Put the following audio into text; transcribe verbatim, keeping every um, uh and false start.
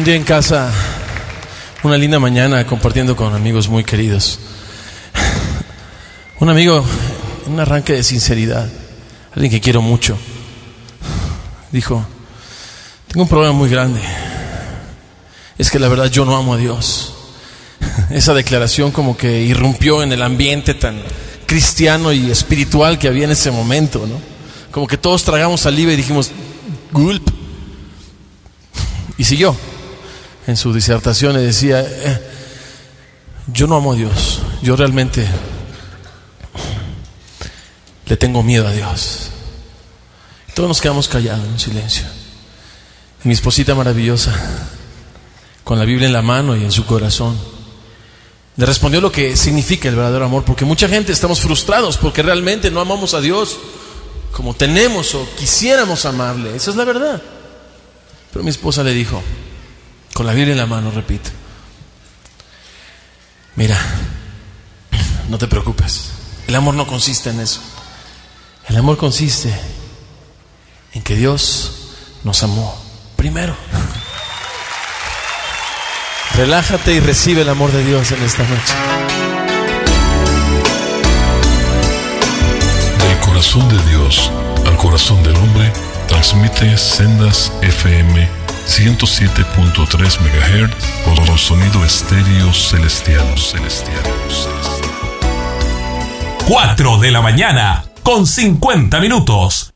Un día en casa, una linda mañana, compartiendo con amigos muy queridos. Un amigo, un arranque de sinceridad, alguien que quiero mucho, dijo: tengo un problema muy grande. Es que la verdad yo no amo a Dios. Esa declaración como que irrumpió en el ambiente tan cristiano y espiritual que había en ese momento, ¿no? Como que todos tragamos saliva y dijimos gulp. Y siguió en su disertación y decía: eh, yo no amo a Dios, yo realmente le tengo miedo a Dios. Y todos nos quedamos callados en silencio. Y mi esposita maravillosa, con la Biblia en la mano y en su corazón, le respondió lo que significa el verdadero amor, porque mucha gente estamos frustrados porque realmente no amamos a Dios como tenemos o quisiéramos amarle. Esa es la verdad. Pero mi esposa le dijo, con la Biblia en la mano, repito: mira, no te preocupes, el amor no consiste en eso. El amor consiste en que Dios nos amó primero. Relájate y recibe el amor de Dios en esta noche. Del corazón de Dios al corazón del hombre, transmite Sendas F M ciento siete punto tres megahertz por sonido estéreo celestial. celestial. cuatro de la mañana con cincuenta minutos.